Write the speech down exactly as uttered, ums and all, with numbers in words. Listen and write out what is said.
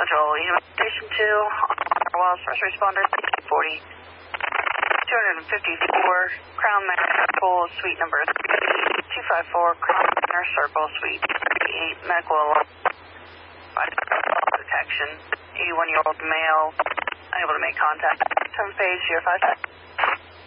module, Unit Station two, Wells, first responder, forty, two fifty-four, Crown Manor Pool, suite number two five four, Crown Manor Circle, suite eight, medical detection, eighty-one-year-old male, unable to make contact. Turn page zero five.